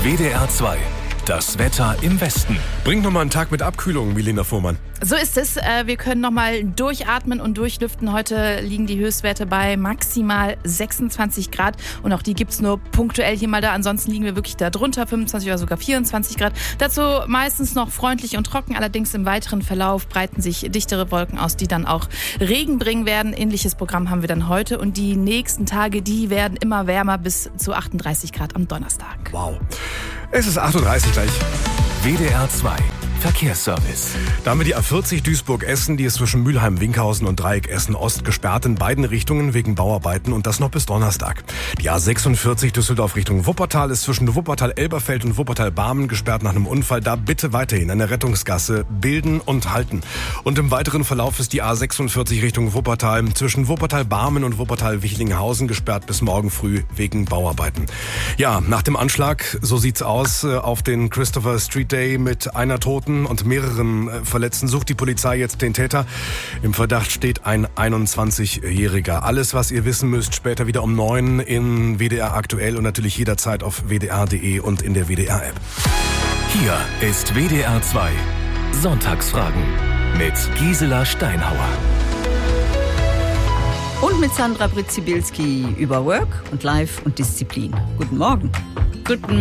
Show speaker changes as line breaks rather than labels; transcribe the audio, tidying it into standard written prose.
WDR 2. Das Wetter im Westen.
Bringt nochmal einen Tag mit Abkühlung, Milena Fuhrmann.
So ist es. Wir können nochmal durchatmen und durchlüften. Heute liegen die Höchstwerte bei maximal 26 Grad. Und auch die gibt's nur punktuell hier mal da. Ansonsten liegen wir wirklich da drunter, 25 oder sogar 24 Grad. Dazu meistens noch freundlich und trocken. Allerdings im weiteren Verlauf breiten sich dichtere Wolken aus, die dann auch Regen bringen werden. Ähnliches Programm haben wir dann heute. Und die nächsten Tage, die werden immer wärmer bis zu 38 Grad am Donnerstag.
Wow. Es ist 8.30 gleich.
WDR 2. Verkehrsservice.
Da haben wir die A40 Duisburg-Essen, die ist zwischen Mülheim-Winkhausen und Dreieck Essen-Ost gesperrt in beiden Richtungen wegen Bauarbeiten und das noch bis Donnerstag. Die A46 Düsseldorf Richtung Wuppertal ist zwischen Wuppertal-Elberfeld und Wuppertal-Barmen gesperrt nach einem Unfall. Da bitte weiterhin an der Rettungsgasse bilden und halten. Und im weiteren Verlauf ist die A46 Richtung Wuppertal zwischen Wuppertal-Barmen und Wuppertal-Wichlinghausen gesperrt bis morgen früh wegen Bauarbeiten. Ja, nach dem Anschlag, so sieht's aus, auf den Christopher Street Day mit einer Toten und mehreren Verletzten sucht die Polizei jetzt den Täter. Im Verdacht steht ein 21-Jähriger. Alles, was ihr wissen müsst, später wieder um 9 in WDR aktuell und natürlich jederzeit auf wdr.de und in der WDR-App.
Hier ist WDR 2. Sonntagsfragen mit Gisela Steinhauer.
Und mit Sandra Britzibilski über Work und Life und Disziplin. Guten Morgen.
Guten